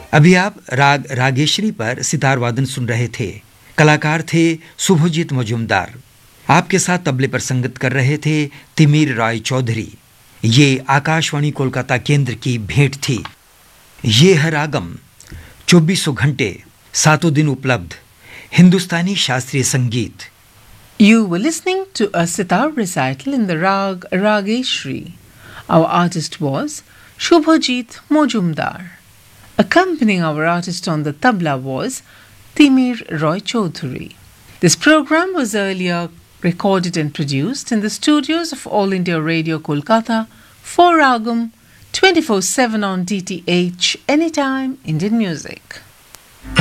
अभी आप राग रागेश्वरी पर सितार वादन सुन रहे थे। कलाकार थे शुभजीत मजूमदार। आपके साथ तबले पर संगत कर रहे थे तिमिर राय चौधरी। ये आकाशवाणी कोलकाता केंद्र की भेंट थी। ये है रागम, 2400 घंटे 7 दिन उपलब्ध हिंदुस्तानी शास्त्रीय संगीत। You were listening to a sitar recital in the rag Rageshri. Our artist was Shubhajit Mojumdar. Accompanying our artist on the tabla was Timir Roy Chaudhary. This program was earlier recorded and produced in the studios of All India Radio Kolkata for Ragam 24/7 on DTH Anytime Indian Music.